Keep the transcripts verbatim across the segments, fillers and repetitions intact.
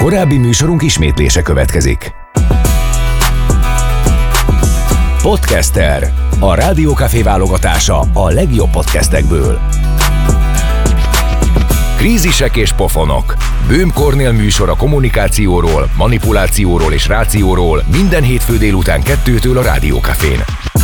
Korábbi műsorunk ismétlése következik. Podcaster. A Rádiókafé válogatása a legjobb podcastekből. Krízisek és pofonok. Böhm Kornél műsor a kommunikációról, manipulációról és rációról minden hétfő délután kettőtől a Rádiókafén.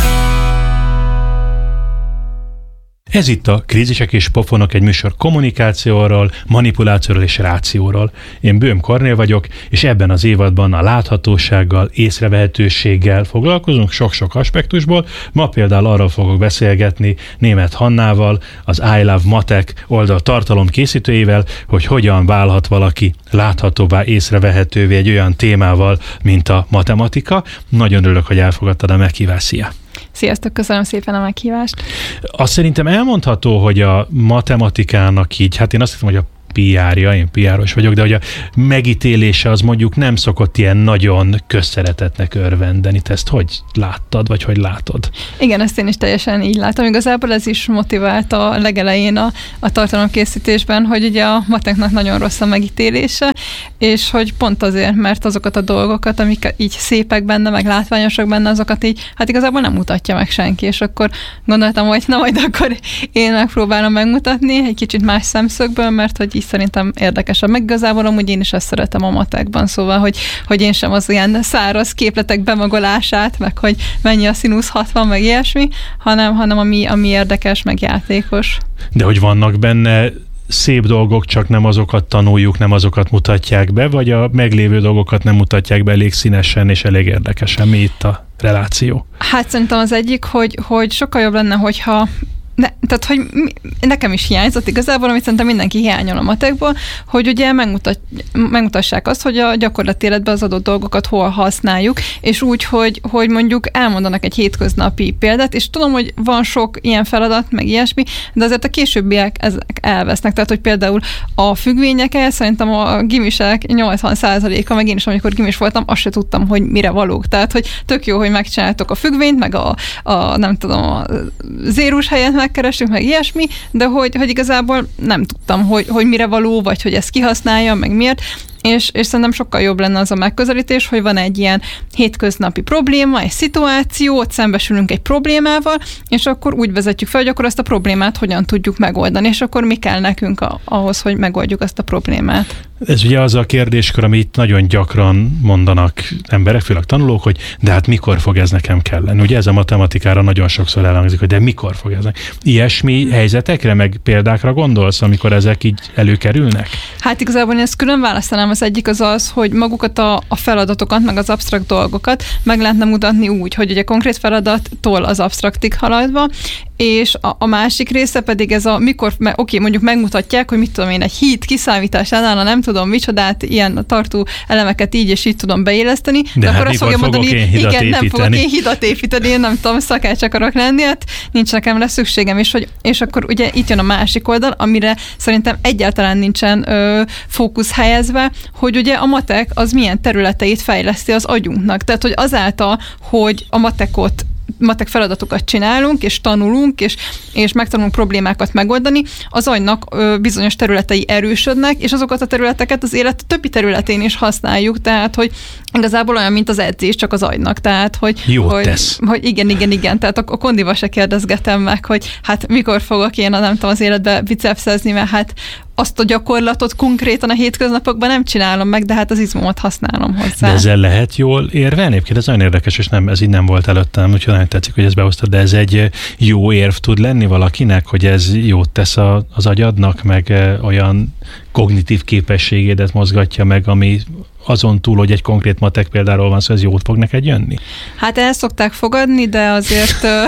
Ez itt a Krízisek és pofonok, egy műsor kommunikációról, manipulációról és rációról. Én Böhm Kornél vagyok, és ebben az évadban a láthatósággal, észrevehetőséggel foglalkozunk sok-sok aspektusból. Ma például arról fogok beszélgetni Németh Hannával, az I Love Matek oldal tartalom készítőjével, hogy hogyan válhat valaki láthatóvá, észrevehetővé egy olyan témával, mint a matematika. Nagyon örülök, hogy elfogadtad a meghívást. Szia! Sziasztok, köszönöm szépen a meghívást. Azt szerintem elmondható, hogy a matematikának így, hát én azt hiszem, hogy a pé er-ja, én pé er-os vagyok, de hogy a megítélése az mondjuk nem szokott ilyen nagyon közszeretetnek örvendeni. Te ezt hogy láttad, vagy hogy látod? Igen, ezt én is teljesen így látom. Igazából ez is motivált a legelején a, a tartalomkészítésben, hogy ugye a mateknak nagyon rossz a megítélése, és hogy pont azért, mert azokat a dolgokat, amik így szépek benne, meg látványosak benne, azokat így, hát igazából nem mutatja meg senki, és akkor gondoltam, hogy na majd akkor én megpróbálom megmutatni egy kicsit más szemszögből, mert hogy szerintem érdekesebb. Meg igazából amúgy én is ezt szeretem a matekban, szóval, hogy, hogy én sem az ilyen száraz képletek bemagolását, meg hogy mennyi a színusz hatvan, meg ilyesmi, hanem, hanem ami, ami érdekes, meg játékos. De hogy vannak benne szép dolgok, csak nem azokat tanuljuk, nem azokat mutatják be, vagy a meglévő dolgokat nem mutatják be elég színesen és elég érdekesen? Mi itt a reláció? Hát szerintem az egyik, hogy, hogy sokkal jobb lenne, hogyha Ne, tehát, hogy mi, nekem is hiányzott igazából, amit szerintem mindenki hiányol a matekból, hogy ugye megmutat, megmutassák azt, hogy a gyakorlati életben az adott dolgokat hol használjuk, és úgy, hogy, hogy mondjuk elmondanak egy hétköznapi példát, és tudom, hogy van sok ilyen feladat, meg ilyesmi, de azért a későbbiek ezek elvesznek. Tehát, hogy például a függvényeket, szerintem a gimisek nyolcvan százaléka, meg én is, amikor gimis voltam, azt se tudtam, hogy mire valók. Tehát, hogy tök jó, hogy megcsináltok a függvényt, meg a, a nem tudom, a zérus helyet megkeressük, meg ilyesmi, de hogy, hogy igazából nem tudtam, hogy, hogy mire való, vagy hogy ezt kihasználja, meg miért, és, és szerintem sokkal jobb lenne az a megközelítés, hogy van egy ilyen hétköznapi probléma, egy szituáció, ott szembesülünk egy problémával, és akkor úgy vezetjük fel, hogy akkor azt a problémát hogyan tudjuk megoldani, és akkor mi kell nekünk a, ahhoz, hogy megoldjuk azt a problémát. Ez ugye az a kérdéskör, amit nagyon gyakran mondanak emberek, főleg tanulók, hogy de hát mikor fog ez nekem kelleni? Ugye ez a matematikára nagyon sokszor elhangzik, hogy de mikor fog ez nekem? Ilyesmi helyzetekre, meg példákra gondolsz, amikor ezek így előkerülnek? Hát igazából én ezt külön választanám. Az egyik az az, hogy magukat a, a feladatokat, meg az absztrakt dolgokat meg lehetne mutatni úgy, hogy ugye konkrét feladattól az absztraktig haladva, és a, a másik része pedig ez a mikor, me, oké, mondjuk megmutatják, hogy mit tudom én, egy híd kiszámításánál, nem tudom micsodát, ilyen tartó elemeket így és így tudom beéleszteni, de, de hát akkor azt fogja mondani, igen, nem fogok én hidat építeni, én nem tudom, szakács akarok lenni, hát nincs nekem rá szükségem, és, hogy, és akkor ugye itt jön a másik oldal, amire szerintem egyáltalán nincsen ö, fókusz helyezve, hogy ugye a matek az milyen területeit fejleszti az agyunknak. Tehát, hogy azáltal, hogy a matekot matek feladatokat csinálunk, és tanulunk, és, és megtanulunk problémákat megoldani, az agynak ö, bizonyos területei erősödnek, és azokat a területeket az élet többi területén is használjuk, tehát, hogy igazából olyan, mint az edzés, csak az agynak, tehát, hogy... Jót hogy, tesz. Hogy igen, igen, igen, tehát a, a kondiba se kérdezgetem meg, hogy hát mikor fogok én a nem tudom az életbe bicepszezni, mert hát azt a gyakorlatot konkrétan a hétköznapokban nem csinálom meg, de hát az izmomat használom hozzá. De ezzel lehet jól érvelni? Egyébként ez nagyon érdekes, és nem, ez így nem volt előttem, úgyhogy nagyon tetszik, hogy ezt behoztad, de ez egy jó érv tud lenni valakinek, hogy ez jót tesz a, az agyadnak, meg olyan kognitív képességédet mozgatja meg, ami azon túl, hogy egy konkrét matek példáról van szó, ez jót fog neked jönni? Hát el szokták fogadni, de azért ö,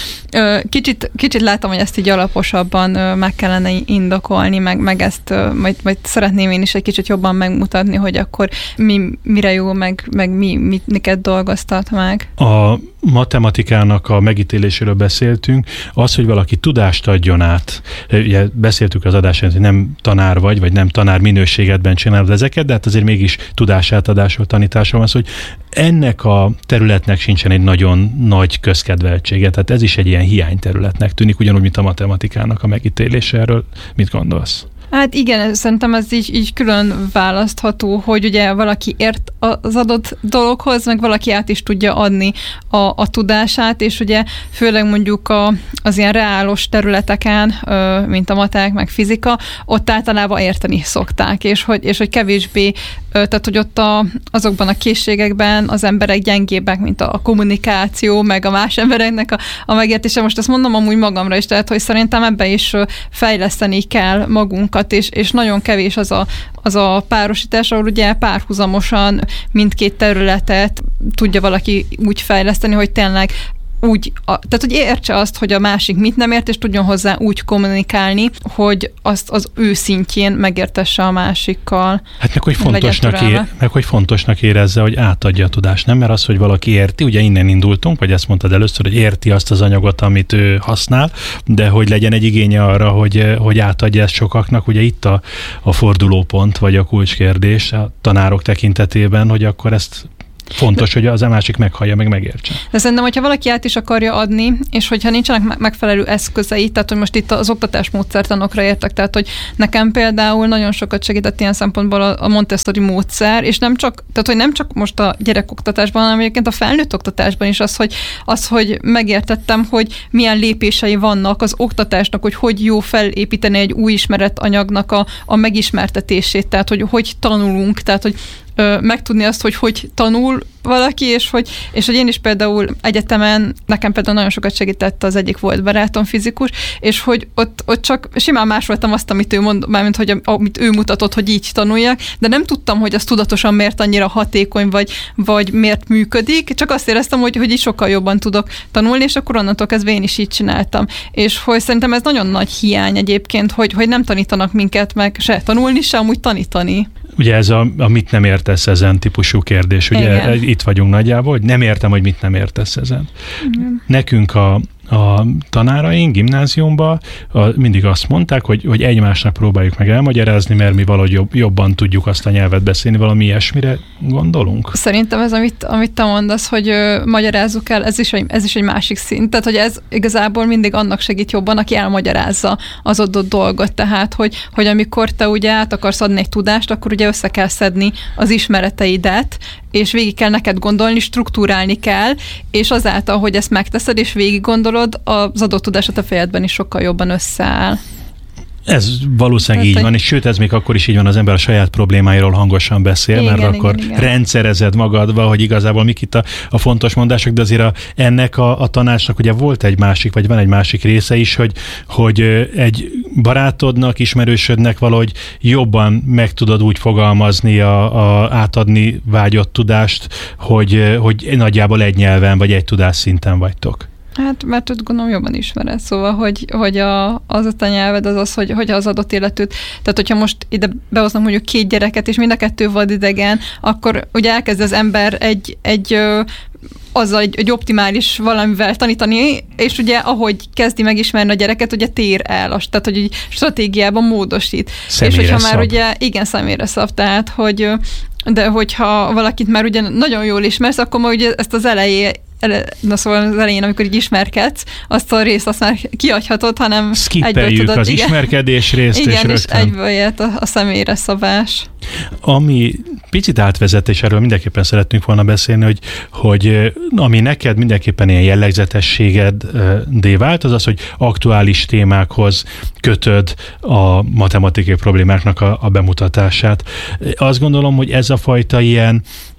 ö, kicsit, kicsit látom, hogy ezt így alaposabban ö, meg kellene indokolni, meg, meg ezt ö, majd, majd szeretném én is egy kicsit jobban megmutatni, hogy akkor mi, mire jó, meg, meg mi, mit, miket dolgoztat meg. A matematikának a megítéléséről beszéltünk, az, hogy valaki tudást adjon át. Ugye beszéltük az adásán, hogy nem tanár vagy, vagy nem tanár minőségedben csinálod ezeket, de hát azért mégis tudásátadásról, tanításról van szó, hogy ennek a területnek sincsen egy nagyon nagy közkedveltsége, tehát ez is egy ilyen hiányterületnek tűnik, ugyanúgy, mint a matematikának a megítélése. Erről mit gondolsz? Hát igen, szerintem ez így, így külön választható, hogy ugye valaki ért az adott dologhoz, meg valaki át is tudja adni a, a tudását, és ugye főleg mondjuk a, az ilyen reálos területeken, mint a matek, meg fizika, ott általában érteni szokták, és hogy, és hogy kevésbé, tehát hogy ott a, azokban a készségekben az emberek gyengébbek, mint a kommunikáció, meg a más embereknek a, a megértése. Most ezt mondom amúgy magamra is, tehát hogy szerintem ebbe is fejleszteni kell magunkat, és, és nagyon kevés az a, az a párosítás, ahol ugye párhuzamosan mindkét területet tudja valaki úgy fejleszteni, hogy tényleg úgy, a, tehát hogy értse azt, hogy a másik mit nem ért, és tudjon hozzá úgy kommunikálni, hogy azt az ő szintjén megértesse a másikkal. Hát meg hogy, fontosnak ér, meg hogy fontosnak érezze, hogy átadja a tudást, nem? Mert az, hogy valaki érti, ugye innen indultunk, vagy ezt mondtad először, hogy érti azt az anyagot, amit ő használ, de hogy legyen egy igénye arra, hogy, hogy átadja ezt sokaknak, ugye itt a, a fordulópont, vagy a kulcskérdés a tanárok tekintetében, hogy akkor ezt fontos, hogy az a másik meghallja, meg megértse. De szerintem, hogyha valaki át is akarja adni, és hogyha nincsenek megfelelő eszközei, tehát hogy most itt az oktatás módszertanokra értek, tehát hogy nekem például nagyon sokat segített ilyen szempontból a Montessori módszer, és nem csak, tehát hogy nem csak most a gyerekoktatásban, hanem egyébként a felnőtt oktatásban is az, hogy, az, hogy megértettem, hogy milyen lépései vannak az oktatásnak, hogy hogy jó felépíteni egy új ismeretanyagnak a, a megismertetését, tehát hogy hogy tanulunk, tehát hogy megtudni azt, hogy hogy tanul valaki, és hogy, és hogy én is például egyetemen, nekem például nagyon sokat segített az egyik volt barátom fizikus, és hogy ott, ott csak simán másoltam azt, amit ő mond, mármint, hogy amit ő mutatott, hogy így tanuljak, de nem tudtam, hogy az tudatosan miért annyira hatékony, vagy, vagy miért működik, csak azt éreztem, hogy, hogy így sokkal jobban tudok tanulni, és akkor onnantól kezdve én is így csináltam. És hogy szerintem ez nagyon nagy hiány egyébként, hogy, hogy nem tanítanak minket meg se tanulni, se amúgy tanítani. Ugye ez a, a mit nem értesz ezen típusú kérdés, ugye igen. Itt vagyunk nagyjából, hogy nem értem, hogy mit nem értesz ezen. Igen. Nekünk a, a tanáraink gimnáziumban a, mindig azt mondták, hogy, hogy egymásnak próbáljuk meg elmagyarázni, mert mi valahogy jobb, jobban tudjuk azt a nyelvet beszélni, valami ilyesmire gondolunk? Szerintem ez, amit, amit te mondasz, hogy ö, magyarázzuk el, ez is, egy, ez is egy másik szint. Tehát, hogy ez igazából mindig annak segít jobban, aki elmagyarázza az adott dolgot. Tehát, hogy, hogy amikor te ugye át akarsz adni egy tudást, akkor ugye össze kell szedni az ismereteidet, és végig kell neked gondolni, struktúrálni kell, és azáltal, hogy ezt megteszed, és végig gondolod, az adott tudásod a fejedben is sokkal jobban összeáll. Ez valószínűleg hát, így van, és sőt, ez még akkor is így van, az ember a saját problémáiról hangosan beszél, igen, mert akkor igen, igen. rendszerezed magadba, hogy igazából mik itt a, a fontos mondások, de azért a, ennek a, a tanácsnak ugye volt egy másik, vagy van egy másik része is, hogy, hogy egy barátodnak, ismerősödnek valahogy jobban meg tudod úgy fogalmazni, a, a átadni vágyott tudást, hogy, hogy nagyjából egy nyelven, vagy egy tudásszinten vagytok. Hát, mert ott gondolom jobban ismered, szóval, hogy, hogy a, az a nyelved az az, hogy, hogy az adott életűt, tehát hogyha most ide behoznak mondjuk két gyereket, és mind a kettő vadidegen, akkor ugye elkezd az ember egy, egy azzal egy, egy optimális valamivel tanítani, és ugye ahogy kezdi megismerni a gyereket, ugye tér el, tehát hogy így stratégiában módosít. Személyre és hogyha szab. már ugye, igen, személyre szab, tehát hogy de hogyha valakit már ugye nagyon jól ismersz, akkor már ugye ezt az elejé na szóval az elején, amikor így ismerkedsz, azt a részt azt már kiadhatod, hanem skippeljük tudod, az igen, ismerkedés részt, igen, és rögtön. És egyből jött a, a személyre szabás. Ami picit átvezet, és erről mindenképpen szeretnénk volna beszélni, hogy, hogy ami neked mindenképpen ilyen jellegzetességeddé vált, az az, hogy aktuális témákhoz kötöd a matematikai problémáknak a, a bemutatását. Azt gondolom, hogy ez a fajta ilyen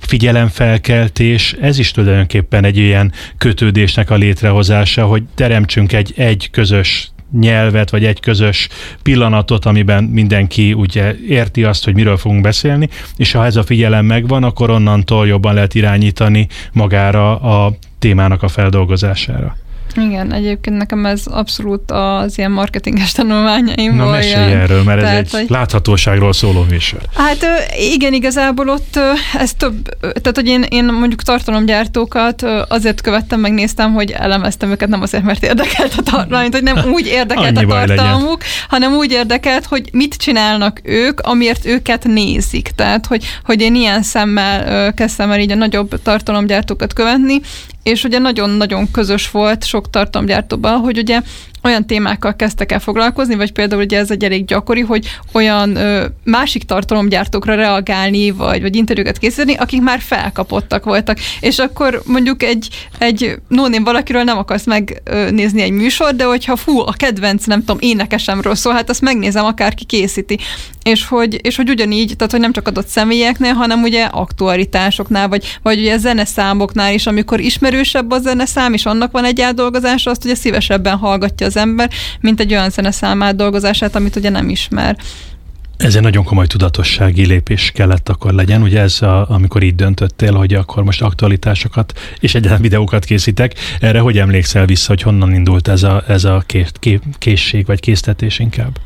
figyelemfelkeltés, ez is tulajdonképpen egy ilyen kötődésnek a létrehozása, hogy teremtsünk egy, egy közös nyelvet, vagy egy közös pillanatot, amiben mindenki ugye érti azt, hogy miről fogunk beszélni, és ha ez a figyelem megvan, akkor onnantól jobban lehet irányítani magára a témának a feldolgozására. Igen, egyébként nekem ez abszolút az ilyen marketinges tanulmányaimból. Na mesélj erről, mert tehát, ez egy hogy... láthatóságról szóló műsor. Hát igen, igazából ott ez több, tehát hogy én, én mondjuk tartalomgyártókat azért követtem, megnéztem, hogy elemeztem őket, nem azért, mert érdekelt a tartalom, hogy nem úgy érdekelt a tartalmuk, hanem úgy érdekelt, hogy mit csinálnak ők, amiért őket nézik. Tehát, hogy, hogy én ilyen szemmel kezdtem el így a nagyobb tartalomgyártókat követni, és ugye nagyon-nagyon közös volt sok tartalomgyártóban, hogy ugye olyan témákkal kezdtek el foglalkozni, vagy például ugye ez egy elég gyakori, hogy olyan ö, másik tartalomgyártókra reagálni, vagy, vagy interjúkat készíteni, akik már felkapottak voltak. És akkor mondjuk egy, egy no-name valakiről nem akarsz megnézni egy műsor, de hogyha fú, a kedvenc, nem tudom, énekesemről szól, hát azt megnézem, akárki készíti. És hogy, és hogy ugyanígy, tehát hogy nem csak adott személyeknél, hanem ugye aktualitásoknál, vagy, vagy ugye zeneszámoknál is, amikor ismerősebb a zeneszám, és annak van egy átdolgozása, azt ugye szívesebben hallgatja az ember, mint egy olyan zeneszám átdolgozását, amit ugye nem ismer. Ez egy nagyon komoly tudatossági lépés kellett akkor legyen, ugye ez, a, amikor így döntöttél, hogy akkor most aktualitásokat és egyáltalán videókat készítek. Erre hogy emlékszel vissza, hogy honnan indult ez a, ez a ké, ké, készség, vagy késztetés inkább?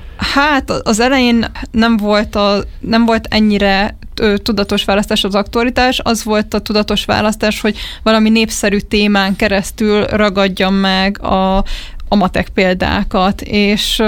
Hát az elején nem volt, a, nem volt ennyire tudatos választás az aktualitás, az volt a tudatos választás, hogy valami népszerű témán keresztül ragadjam meg a, a matek példákat, és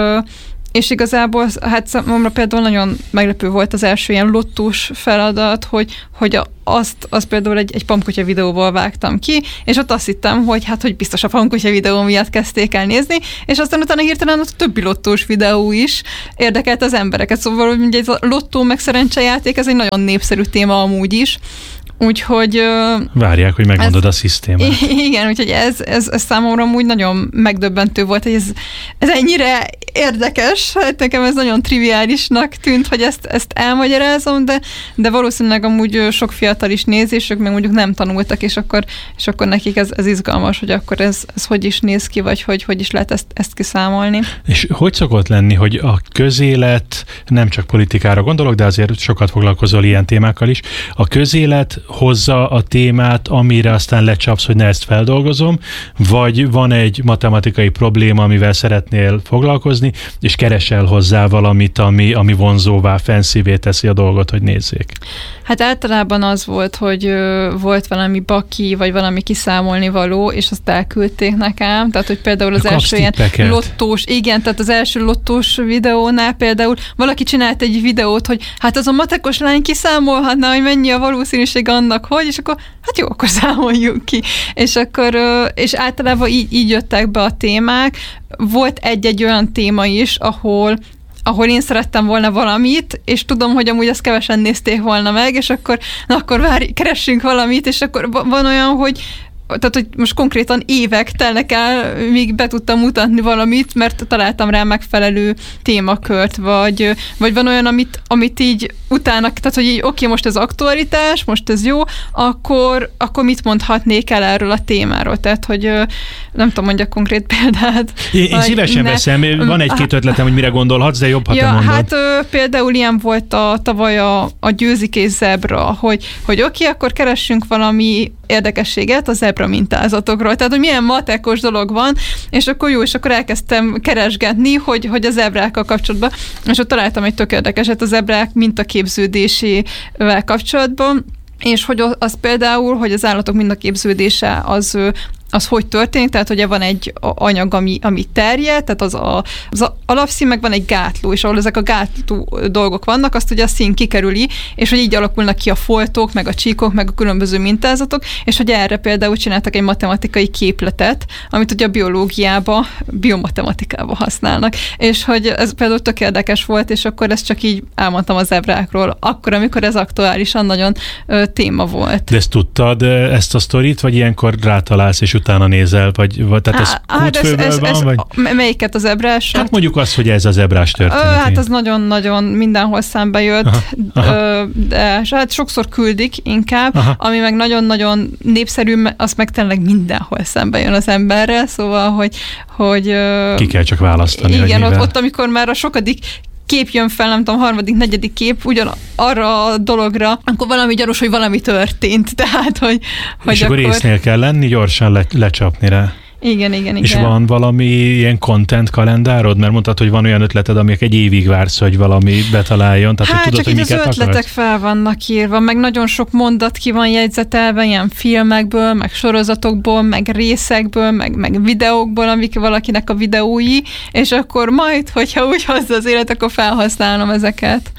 És igazából, hát számomra például nagyon meglepő volt az első ilyen lottós feladat, hogy, hogy azt, azt például egy, egy pamkutya videóból vágtam ki, és ott azt hittem, hogy hát, hogy biztos a pamkutya videó miatt kezdték el nézni, és aztán utána hirtelen a többi lottós videó is érdekelt az embereket. Szóval, hogy ez a lottó meg szerencsejáték, ez egy nagyon népszerű téma amúgy is. Úgyhogy... Várják, hogy megmondod ez, a szisztémát. Igen, úgyhogy ez, ez, ez számomra úgy nagyon megdöbbentő volt, hogy ez, ez ennyire érdekes. Hát nekem ez nagyon triviálisnak tűnt, hogy ezt, ezt elmagyarázom, de, de valószínűleg amúgy sok fiatal is néz, és ők meg mondjuk nem tanultak, és akkor, és akkor nekik ez, ez izgalmas, hogy akkor ez, ez hogy is néz ki, vagy hogy, hogy is lehet ezt, ezt kiszámolni. És hogy szokott lenni, hogy a közélet, nem csak politikára gondolok, de azért sokat foglalkozol ilyen témákkal is, a közélet hozza a témát, amire aztán lecsapsz, hogy ne ezt feldolgozom, vagy van egy matematikai probléma, amivel szeretnél foglalkozni, és keresel hozzá valamit, ami, ami vonzóvá, fancyvé teszi a dolgot, hogy nézzék. Hát általában az volt, hogy ö, volt valami baki, vagy valami kiszámolni való, és azt elküldték nekem. Tehát, hogy például az első ilyen lottós, igen, tehát az első lottós videónál például valaki csinált egy videót, hogy hát az a matekos lány kiszámolhatná, hogy mennyi a valószínűség annak, hogy, és akkor hát jó, akkor számoljuk ki. És akkor, ö, és általában így, így jöttek be a témák. Volt egy-egy olyan téma is, ahol ahol én szerettem volna valamit, és tudom, hogy amúgy azt kevesen nézték volna meg, és akkor, na akkor várj, keressünk valamit, és akkor van olyan, hogy tehát, hogy most konkrétan évek telnek el, míg be tudtam mutatni valamit, mert találtam rá megfelelő témakört, vagy, vagy van olyan, amit, amit így utána, tehát, hogy így oké, okay, most ez aktualitás, most ez jó, akkor, akkor mit mondhatnék el erről a témáról? Tehát, hogy nem tudom, mondjak konkrét példát. Én, én szívesen ne. veszem, van egy-két ötletem, hogy mire gondolhatsz, de jobb, ha ja, te mondod. Hát például ilyen volt a, tavaly a, a győzik és zebra, hogy, hogy oké, okay, akkor keressünk valami érdekességet a zebra mintázatokról. Tehát, hogy milyen matekos dolog van, és akkor jó, és akkor elkezdtem keresgetni, hogy, hogy a zebrákkal kapcsolatban, és ott találtam egy tök érdekeset a zebrák mintaképződésével kapcsolatban, és hogy az például, hogy az állatok mintaképződése az az hogy történik, tehát ugye van egy anyag, ami, ami terjed, tehát az, a, az alapszín, meg van egy gátló, és ahol ezek a gátló dolgok vannak, azt ugye a szín kikerüli, és hogy így alakulnak ki a foltok, meg a csíkok, meg a különböző mintázatok, és hogy erre például csináltak egy matematikai képletet, amit ugye a biológiába, biomatematikába használnak, és hogy ez például tök érdekes volt, és akkor ezt csak így elmondtam az zebrákról, akkor, amikor ez aktuálisan nagyon ö, téma volt. De ezt tudtad, ezt a sztorit, vagy ilyenkor rátalálsz, és utána nézel, vagy, vagy tehát ez Á, kútfőből ez, ez, van? ez, Vagy? Melyiket, az ebrás? Hát mondjuk azt, hogy ez az ebrás történet. Hát az nagyon-nagyon mindenhol szembe jött, aha, aha. de hát sokszor küldik inkább, aha. ami meg nagyon-nagyon népszerű, az meg tényleg mindenhol szembe jön az emberrel, szóval, hogy... hogy ki kell csak választani. Igen, ott, ott, amikor már a sokadik kép jön fel, nem tudom, harmadik, negyedik kép, ugyan arra a dologra, akkor valami gyanús, hogy valami történt. Tehát, hogy, hogy és akkor észnél kell lenni, gyorsan le, lecsapni rá. Igen, igen, igen. És van valami ilyen content kalendárod? Mert mondtad, hogy van olyan ötleted, amik egy évig vársz, hogy valami betaláljon. Tehát, hát hogy tudod, csak hogy így az ötletek akarsz? Fel vannak írva, meg nagyon sok mondat ki van jegyzetelve, ilyen filmekből, meg sorozatokból, meg részekből, meg, meg videókból, amik valakinek a videói, és akkor majd, hogyha úgy hozza az élet, akkor felhasználom ezeket.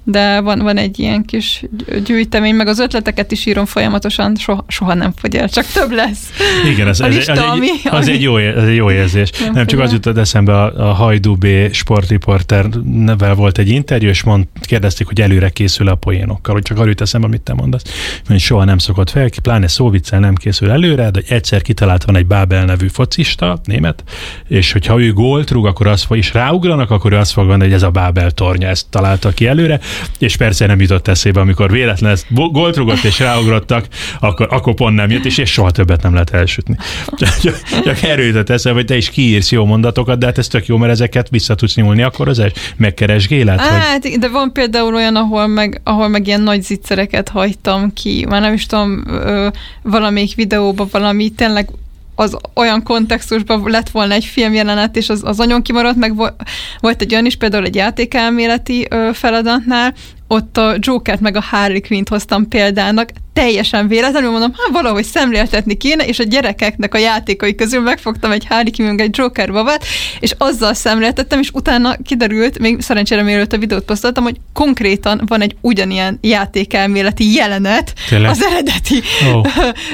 de van, van egy ilyen kis gyűjtemény, meg az ötleteket is írom folyamatosan, soha, soha nem fogy el, csak több lesz. Igen, ez, ez, lista, ez, ami, egy, az, ami... Egy jó, ez egy jó érzés. Nem, nem csak az jutott eszembe, a, a Hajdú B sportriporternevel volt egy interjú, és mond, kérdezték, hogy előre készül a poénokkal, hogy csak arra jut eszembe, amit te mondasz, hogy soha nem szokott fel, pláne szóviccel nem készül előre, de egyszer kitalált van egy Bábel nevű focista, német, és hogyha ő gólt rúg, akkor az fog, és ráugranak, akkor ő azt fog mondani, hogy ez a Bábel tornya, ezt találta ki előre, és persze nem jutott eszébe, amikor véletlen ezt gólt rúgott és ráugrottak, akkor, akkor pont nem jött, és, és soha többet nem lehet elsütni. Csak, csak erről jutott eszembe, hogy te is kiírsz jó mondatokat, de hát ez tök jó, mert ezeket vissza tudsz nyúlni, akkor az megkeresgéled? Hát, hogy... de van például olyan, ahol meg, ahol meg ilyen nagy zicsereket hagytam ki, már nem is tudom, ö, valamelyik videóban valami tényleg az olyan kontextusban lett volna egy filmjelenet, és az, az nagyon kimaradt, meg volt egy olyan is, például egy játékelméleti ö, feladatnál, ott a Jokert meg a Harley Quinnt hoztam példának, teljesen véletlenül mondom, hát valahogy szemléltetni kéne, és a gyerekeknek a játékai közül megfogtam egy Harley Quinn, meg egy Joker babát, és azzal szemléltettem, és utána kiderült, még szerencsére mielőtt a videót posztoltam, hogy konkrétan van egy ugyanilyen játékelméleti jelenet, tényleg? Az eredeti oh.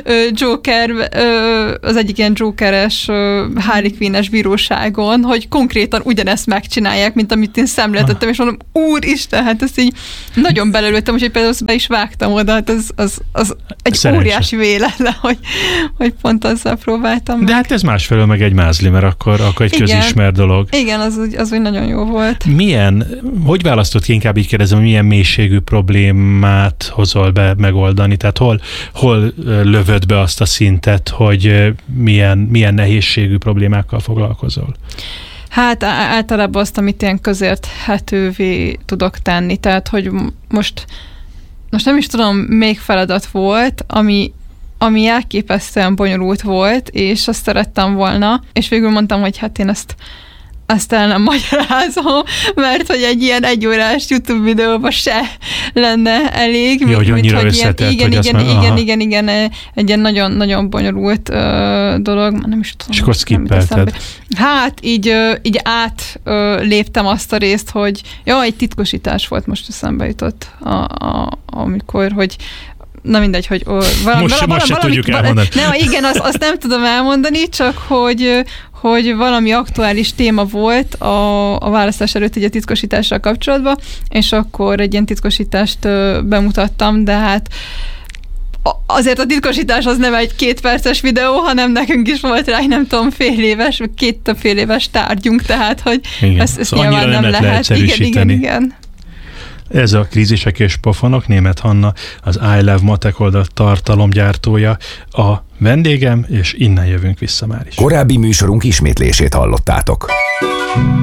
Joker, az egyik ilyen Jokeres Harley Quinn-es bíróságon, hogy konkrétan ugyanezt megcsinálják, mint amit én szemléltettem, és mondom, úristen, hát ezt így nagyon belelőttem, úgyhogy például be is vágtam oda, hát az, az, az egy szerencsé. Óriási véletlen, hogy, hogy pont azzal próbáltam. De meg. Hát ez másfelől meg egy mázli, mert akkor, akkor egy igen, közismert dolog. Igen, az úgy, az úgy nagyon jó volt. Milyen, hogy választott ki, inkább így kérdezem, milyen mélységű problémát hozol be megoldani? Tehát hol, hol lövöd be azt a szintet, hogy milyen, milyen nehézségű problémákkal foglalkozol? Hát általában azt, amit ilyen közérthetővé tudok tenni. Tehát, hogy most, most nem is tudom, még feladat volt, ami, ami elképesztően bonyolult volt, és azt szerettem volna, és végül mondtam, hogy hát én ezt azt el nem magyarázom, mert hogy egy ilyen egyórás YouTube videóban se lenne elég. Ja, hogy annyira összetett, igen, hogy igen, azt igen, igen, igen, igen, egy ilyen nagyon-nagyon bonyolult uh, dolog, nem is tudom. És akkor skippelted. Hát így, uh, így át uh, léptem azt a részt, hogy jó, egy titkosítás volt, most eszembe jutott, a, a, amikor, hogy na mindegy, hogy ó, valami, most, valami, most se valami, tudjuk elmondani. Nem, igen, azt, azt nem tudom elmondani, csak hogy, hogy valami aktuális téma volt a, a választás előtt egy titkosítással kapcsolatban, és akkor egy ilyen titkosítást bemutattam, de hát azért a titkosítás az nem egy két perces videó, hanem nekünk is volt rá, nem tudom, fél éves, két több fél éves tárgyunk, tehát, hogy igen, ezt, ezt szóval nyilván nem, nem lehet. Igen, igen, igen. Ez a Krízisek és Pofonok, Németh Hanna, az I Love Matek oldal tartalomgyártója, a vendégem, és innen jövünk vissza már is. Korábbi műsorunk ismétlését hallottátok.